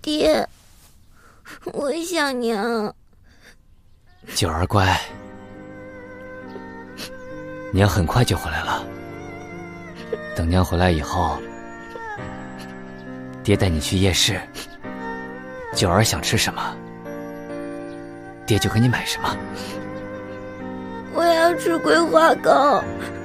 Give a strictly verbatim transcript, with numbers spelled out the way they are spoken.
爹，我想娘。 九儿乖，娘很快就回来了。等娘回来以后，爹带你去夜市，九儿想吃什么，爹就给你买什么。 我要吃桂花糕。